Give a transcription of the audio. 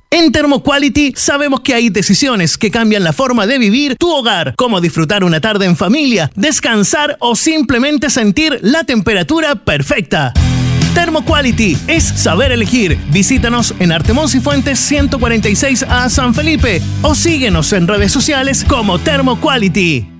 En Thermoquality sabemos que hay decisiones que cambian la forma de vivir tu hogar, como disfrutar una tarde en familia, descansar o simplemente sentir la temperatura perfecta. Thermoquality es saber elegir. Visítanos en Artemón Cifuentes 146A San Felipe o síguenos en redes sociales como Thermoquality.